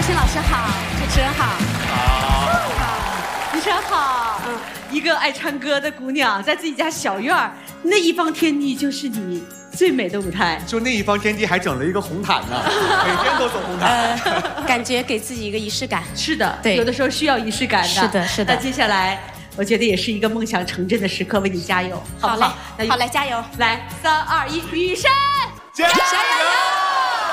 老师好，主持人好， 主持人好。一个爱唱歌的姑娘，在自己家小院儿，那一方天地就是你最美的舞台。 就那一方天地还整了一个红毯呢，每天都走红毯。 感觉给自己一个仪式感。 是的， 对， 有的时候需要仪式感的。 是的，是的。 那接下来，我觉得也是一个梦想成真的时刻，为你加油，好不好？ 好嘞，加油！ 来，3、2、1，雨山， 加油！